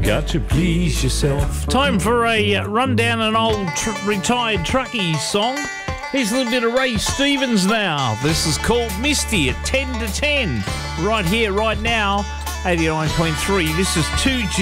got to please yourself. Time for a rundown an old retired truckie song. Here's a little bit of Ray Stevens now. This is called Misty at 10 to 10. Right here, right now, 89.3. This is 2G.